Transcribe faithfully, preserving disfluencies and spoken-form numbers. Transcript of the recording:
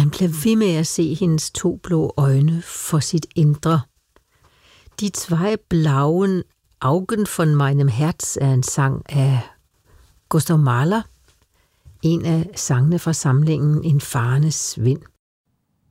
Han bliver ved med at se hendes to blå øjne for sit indre. Die zwei blauen Augen von meinem Herz er en sang af Gustav Mahler, en af sangene fra samlingen En farenes vind.